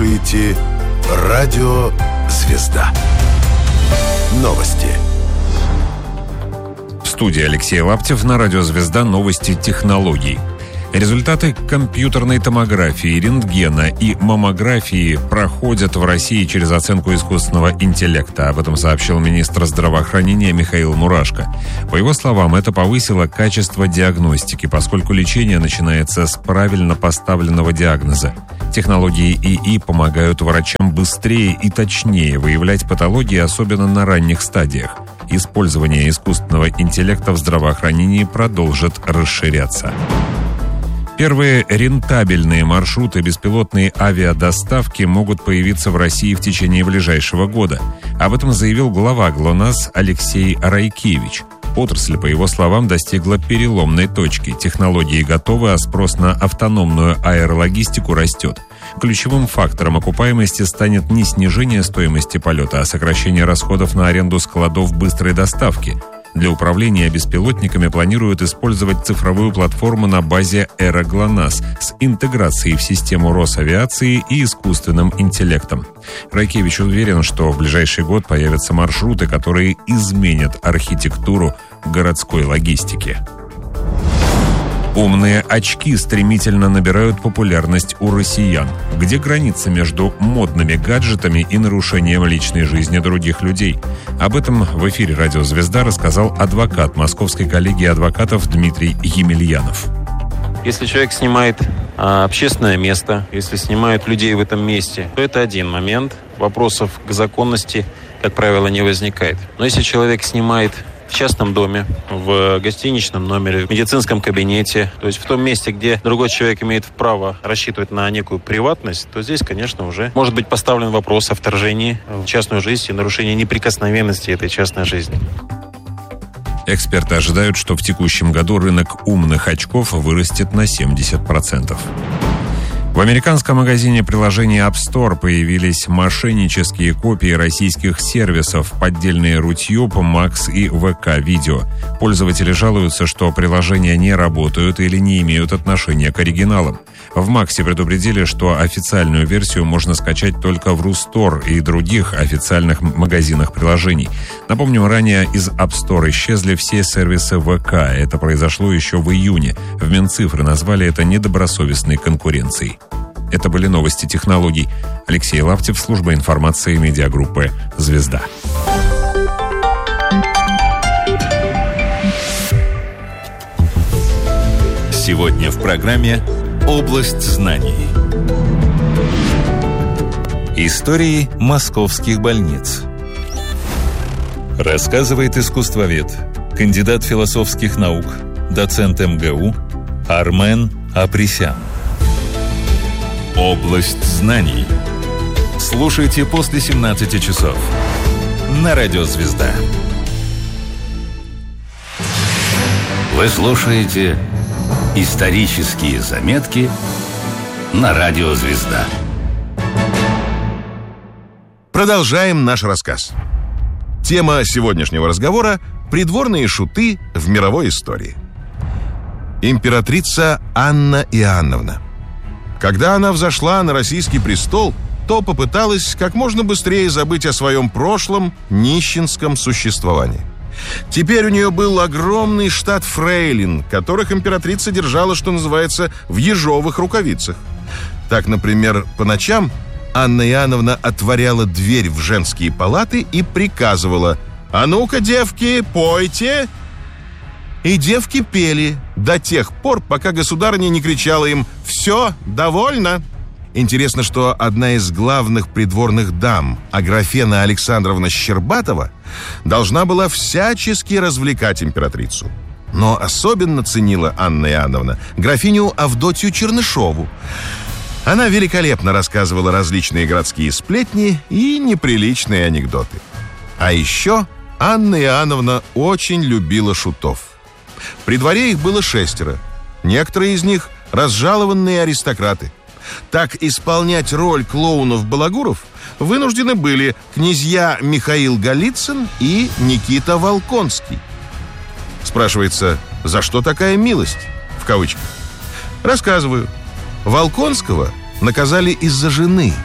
слушаете «Радио Звезда». Новости. В студии Алексей Лаптев, на «Радио Звезда» новости технологий. Результаты компьютерной томографии, рентгена и маммографии проходят в России через оценку искусственного интеллекта. Об этом сообщил министр здравоохранения Михаил Мурашко. По его словам, это повысило качество диагностики, поскольку лечение начинается с правильно поставленного диагноза. Технологии ИИ помогают врачам быстрее и точнее выявлять патологии, особенно на ранних стадиях. Использование искусственного интеллекта в здравоохранении продолжит расширяться. Первые рентабельные маршруты беспилотной авиадоставки могут появиться в России в течение ближайшего года. Об этом заявил глава ГЛОНАСС Алексей Райкевич. Отрасль, по его словам, достигла переломной точки. Технологии готовы, а спрос на автономную аэрологистику растет. Ключевым фактором окупаемости станет не снижение стоимости полета, а сокращение расходов на аренду складов быстрой доставки. Для управления беспилотниками планируют использовать цифровую платформу на базе «Эра-ГЛОНАСС» с интеграцией в систему Росавиации и искусственным интеллектом. Райкевич уверен, что в ближайший год появятся маршруты, которые изменят архитектуру городской логистики. Умные очки стремительно набирают популярность у россиян. Где граница между модными гаджетами и нарушением личной жизни других людей? Об этом в эфире «Радио Звезда» рассказал адвокат Московской коллегии адвокатов Дмитрий Емельянов. Если человек снимает общественное место, если снимают людей в этом месте, то это один момент. Вопросов к законности, как правило, не возникает. Но если человек снимает в частном доме, в гостиничном номере, в медицинском кабинете, то есть в том месте, где другой человек имеет право рассчитывать на некую приватность, то здесь, конечно, уже может быть поставлен вопрос о вторжении в частную жизнь и нарушении неприкосновенности этой частной жизни. Эксперты ожидают, что в текущем году рынок умных очков вырастет на 70%. В американском магазине приложений App Store появились мошеннические копии российских сервисов, поддельные Рутюб, Макс и ВК Видео. Пользователи жалуются, что приложения не работают или не имеют отношения к оригиналам. В Максе предупредили, что официальную версию можно скачать только в Рустор и других официальных магазинах приложений. Напомним, ранее из App Store исчезли все сервисы ВК. Это произошло еще в июне. В Минцифры назвали это недобросовестной конкуренцией. Это были новости технологий. Алексей Лаптев, служба информации медиагруппы «Звезда». Сегодня в программе «Область знаний». Истории московских больниц. Рассказывает искусствовед, кандидат философских наук, доцент МГУ Армен Апресян. «Область знаний». Слушайте после 17 часов на «Радио Звезда». Вы слушаете «Исторические заметки» на «Радио Звезда». Продолжаем наш рассказ. Тема сегодняшнего разговора – придворные шуты в мировой истории. Императрица Анна Иоанновна. Когда она взошла на российский престол, то попыталась как можно быстрее забыть о своем прошлом нищенском существовании. Теперь у нее был огромный штат фрейлин, которых императрица держала, что называется, в ежовых рукавицах. Так, например, по ночам Анна Иоанновна отворяла дверь в женские палаты и приказывала: «А ну-ка, девки, пойте!» И девки пели до тех пор, пока государыня не кричала им: «Все, довольно!» Интересно, что одна из главных придворных дам, Аграфена Александровна Щербатова, должна была всячески развлекать императрицу. Но особенно ценила Анна Иоанновна графиню Авдотью Чернышову. Она великолепно рассказывала различные городские сплетни и неприличные анекдоты. А еще Анна Иоанновна очень любила шутов. При дворе их было 6. Некоторые из них – разжалованные аристократы. Так исполнять роль клоунов-балагуров вынуждены были князья Михаил Голицын и Никита Волконский. Спрашивается, за что такая милость? В кавычках. Рассказываю. Волконского наказали из-за жены.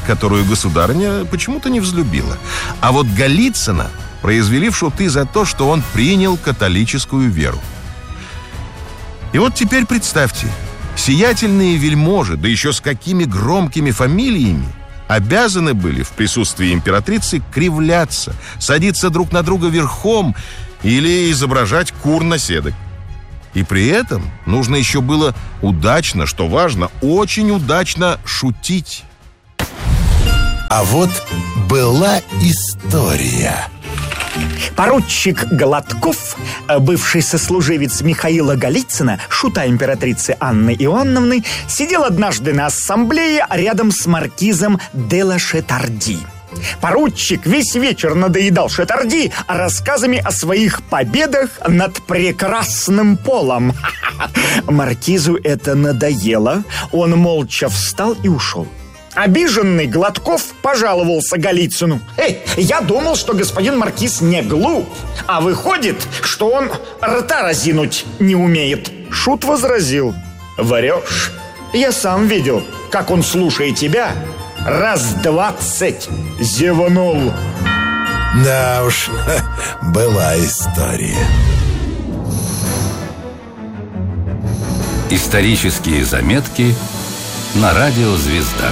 которую государыня почему-то не взлюбила. А вот Голицына произвели в шуты за то, что он принял католическую веру. И вот теперь представьте, сиятельные вельможи, да еще с какими громкими фамилиями, обязаны были в присутствии императрицы кривляться, садиться друг на друга верхом или изображать кур-наседок. И при этом нужно еще было удачно, что важно, очень удачно шутить. А вот была история. Поручик Гладков, бывший сослуживец Михаила Голицына, шута императрицы Анны Иоанновны, сидел однажды на ассамблее рядом с маркизом де ла Шетарди. Поручик весь вечер надоедал Шетарди рассказами о своих победах над прекрасным полом. Маркизу это надоело, он молча встал и ушел. Обиженный Гладков пожаловался Голицыну. Я думал, что господин маркиз не глуп, а выходит, что он рта разинуть не умеет. Шут возразил: врешь. Я сам видел, как он, слушая тебя, раз 20 зевнул. Да уж, была история. Исторические заметки на радио «Звезда».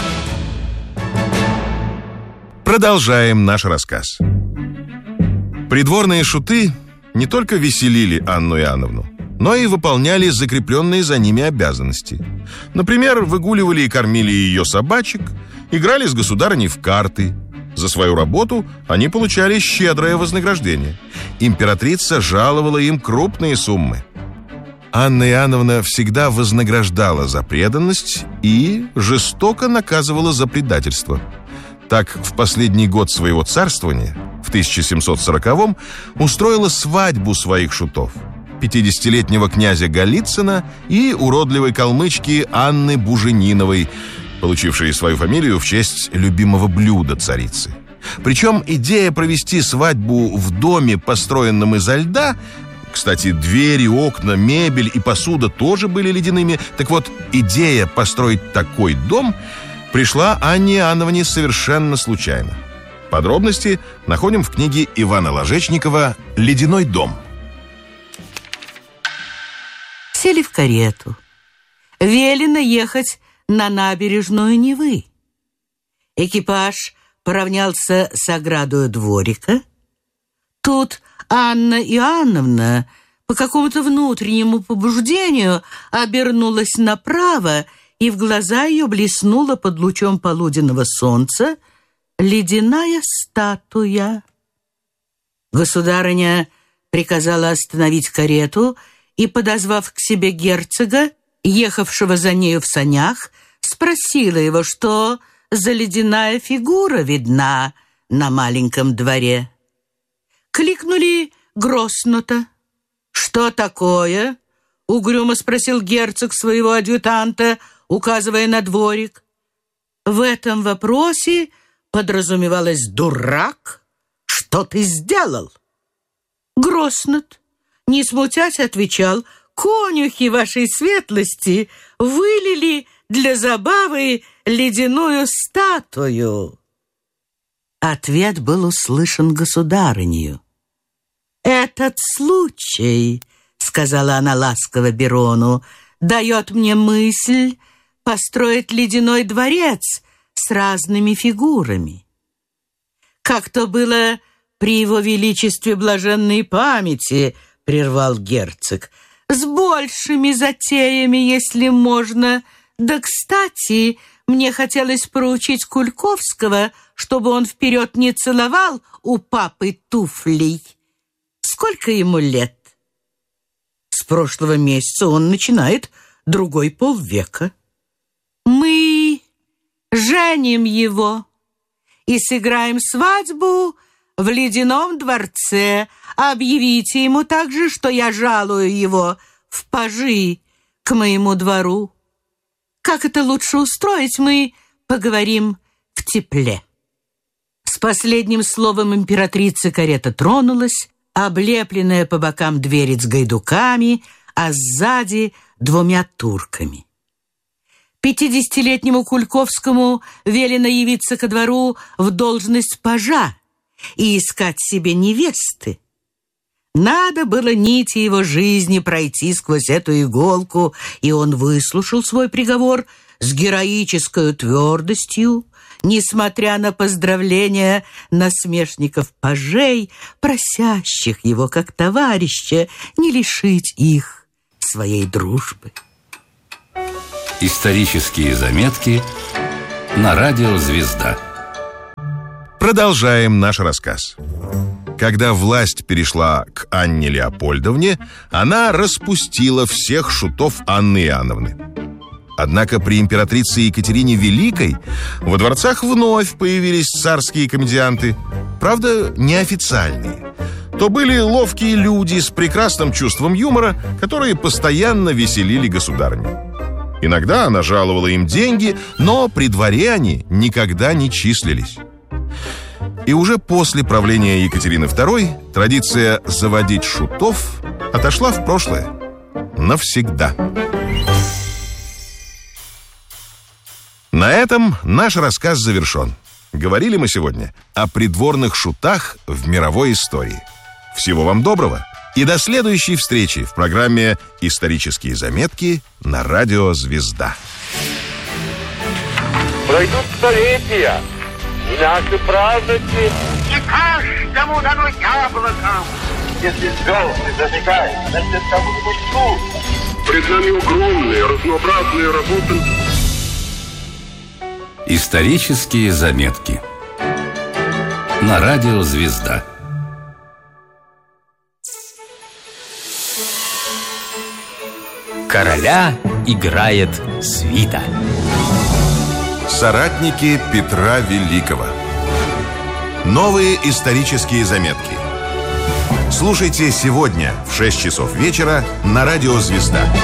Продолжаем наш рассказ. Придворные шуты не только веселили Анну Иоанновну, но и выполняли закрепленные за ними обязанности. Например, выгуливали и кормили ее собачек, играли с государыней в карты. За свою работу они получали щедрое вознаграждение. Императрица жаловала им крупные суммы. Анна Иоанновна всегда вознаграждала за преданность и жестоко наказывала за предательство. Так, в последний год своего царствования, в 1740-м, устроила свадьбу своих шутов: 50-летнего князя Голицына и уродливой калмычки Анны Бужениновой, получившей свою фамилию в честь любимого блюда царицы. Причем идея провести свадьбу в доме, построенном изо льда, кстати, двери, окна, мебель и посуда тоже были ледяными. Так вот, идея построить такой дом пришла Анне Иоанновне совершенно случайно. Подробности находим в книге Ивана Ложечникова «Ледяной дом». Сели в карету. Велено ехать на набережную Невы. Экипаж поравнялся с оградою дворика. Тут Анна Иоанновна по какому-то внутреннему побуждению обернулась направо, и в глаза ее блеснула под лучом полуденного солнца ледяная статуя. Государыня приказала остановить карету и, подозвав к себе герцога, ехавшего за нею в санях, спросила его, что за ледяная фигура видна на маленьком дворе. Кликнули Гроснута. «Что такое?» — угрюмо спросил герцог своего адъютанта, указывая на дворик. В этом вопросе подразумевалось: «Дурак, что ты сделал?» Гроснут, не смутясь, отвечал: «Конюхи вашей светлости вылили для забавы ледяную статую». Ответ был услышан государынею. «Этот случай, — сказала она ласково Берону, — дает мне мысль построить ледяной дворец с разными фигурами. Как то было при его величестве блаженной памяти, — прервал герцог, — с большими затеями, если можно. Да, кстати, мне хотелось поручить Кульковского, чтобы он вперед не целовал у папы туфлей. Сколько ему лет? С прошлого месяца он начинает другой полвека. Мы женим его и сыграем свадьбу в ледяном дворце. Объявите ему также, что я жалую его в пажи к моему двору. Как это лучше устроить, мы поговорим в тепле». С последним словом императрицы карета тронулась, облепленная по бокам дверец гайдуками, а сзади 2 турками. 50-летнему Кульковскому велено явиться ко двору в должность пажа и искать себе невесты. Надо было нити его жизни пройти сквозь эту иголку, и он выслушал свой приговор с героической твердостью, несмотря на поздравления насмешников-пажей, просящих его как товарища не лишить их своей дружбы. Исторические заметки на радио «Звезда». Продолжаем наш рассказ. Когда власть перешла к Анне Леопольдовне, она распустила всех шутов Анны Иоанновны. Однако при императрице Екатерине Великой во дворцах вновь появились царские комедианты, правда, неофициальные. То были ловкие люди с прекрасным чувством юмора, которые постоянно веселили государыню. Иногда она жаловала им деньги, но при дворе они никогда не числились. И уже после правления Екатерины II традиция заводить шутов отошла в прошлое навсегда. На этом наш рассказ завершен. Говорили мы сегодня о придворных шутах в мировой истории. Всего вам доброго и до следующей встречи в программе «Исторические заметки» на радио «Звезда». Пройдут столетия, и наши праздники не каждому дано яблоком. Если звезды зажигают, значит, кому-нибудь тут. Пред нами огромные, разнообразные работы. Исторические заметки на радио «Звезда». Короля играет свита. Соратники Петра Великого. Новые исторические заметки. Слушайте сегодня в 6 часов вечера на радио «Звезда».